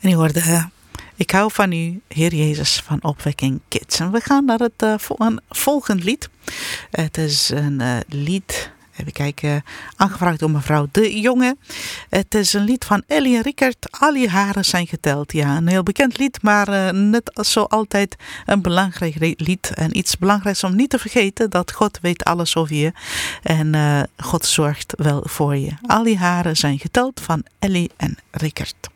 En u hoorde Ik hou van u, Heer Jezus van Opwekking Kids. En we gaan naar het volgend lied. Het is een lied, even kijken, aangevraagd door mevrouw De Jonge. Het is een lied van Ellie en Rickert, Al je haren zijn geteld. Ja, een heel bekend lied, maar net zo altijd een belangrijk lied. En iets belangrijks om niet te vergeten, dat God weet alles over je. En God zorgt wel voor je. Al je haren zijn geteld van Ellie en Rickert.